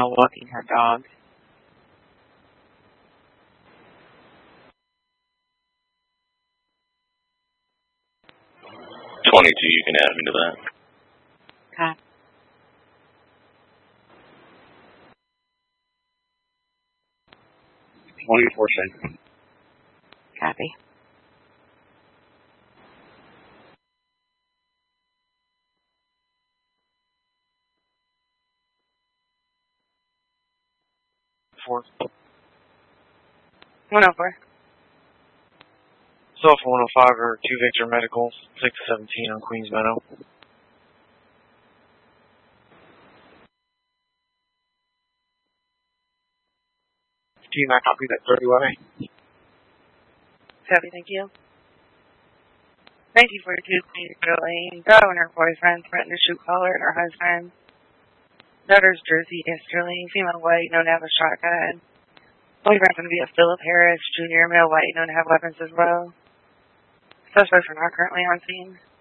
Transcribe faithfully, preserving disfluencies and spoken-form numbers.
female walking her dog. twenty-two, you can add me to that. Okay. twenty-four seconds. Copy. Four. one oh four. So for one oh five or two Victor Medical, six seventeen on Queens Meadow. Team, I copy that thirty way. Copy, thank you. nineteen forty-two Queens Meadow Lane. Daughter and her boyfriend threatened to shoot caller and her husband. Daughter's Jersey Easterling, female white, known to have a shotgun. Boyfriend's going to be a Philip Harris, junior, male white, known to have weapons as well. Suspects are not currently on scene.